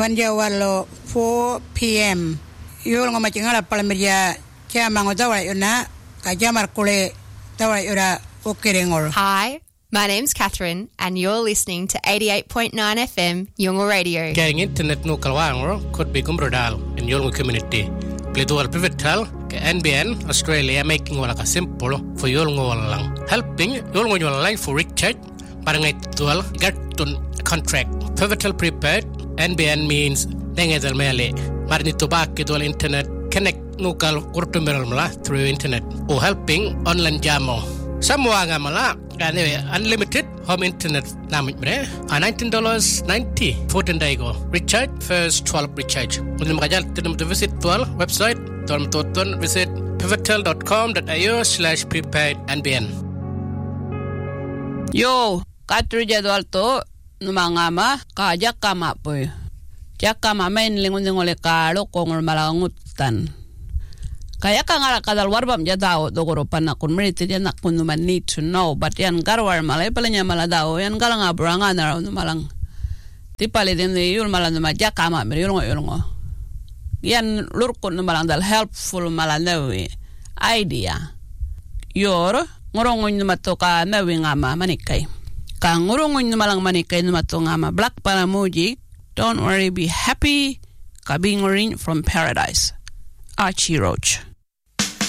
Wanja wallo 4 p.m. Yul ngoma chingala palmeria chama ngotawa yuna kajamar kule tawa yura okerengor. Hi, my name's Catherine and you're listening to 88.9 FM Yungo Radio. Kaya internet no kalwangro could be kumbrodal in Yungo community. Plitual pivotal ke NBN Australia making wala ka simple for Yungo lang. Helping Yungo wala for recharge parang itual gatun contract. Pivotal prepaid NBN means nengadal mele. Marnito bak itual internet connect nukal urtumeral mala through internet. O helping online jamo. Samwa nga mala anyway unlimited home internet namit bre $19.90 14 day go recharge first 12 recharge unum kajal tinum to visit 12 website ton visit pivotal.com.au/prepaid NBN. Yo katru jadwal to numangama kajak kama poy jakama main lingun ngole kalo kongol malangutan. Kaya ka ngala kadal warbam jadao dogoro panakun meriti dia nak kun man need to know but yan garwar malay palanya maladao yan galang abrangan na malang tipali din yul malang majaka ma mer yulngo yan lurkun malang dal helpful malanawi idea yor ngorongon matoka nawi ngama manikay ka ngorongon malang manikay mato ngama black palamuji don't worry be happy kabing ring from paradise Archie Roach.